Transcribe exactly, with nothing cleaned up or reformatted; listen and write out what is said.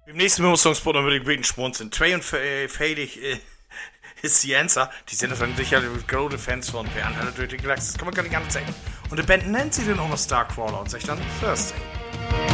Im nächsten Memo-Songspot würde ich beten schmunzeln. Trey und Fading äh, ist die Answer. Die sind dann sicher große Fans von Per Anhalter durch die Galaxis. Das kann man gar nicht anders sagen. Und die Band nennt sie dann auch noch Starcrawler und sagt dann Thursday.